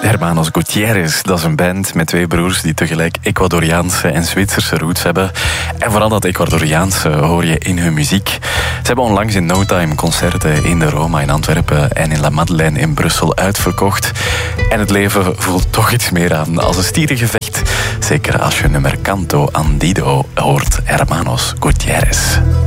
Hermanos Gutierrez, dat is een band met twee broers die tegelijk Ecuadoriaanse en Zwitserse roots hebben. En vooral dat Ecuadoriaanse hoor je in hun muziek. Ze hebben onlangs in No Time concerten in de Roma in Antwerpen en in La Madeleine in Brussel uitverkocht. En het leven voelt toch iets meer aan als een stierengevecht. Zeker als je nummer Canto Andido hoort, Hermanos Gutierrez.